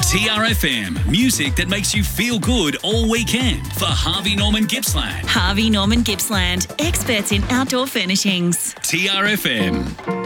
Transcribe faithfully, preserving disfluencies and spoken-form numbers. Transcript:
T R F M, music that makes you feel good all weekend for Harvey Norman Gippsland. Harvey Norman Gippsland, experts in outdoor furnishings. T R F M.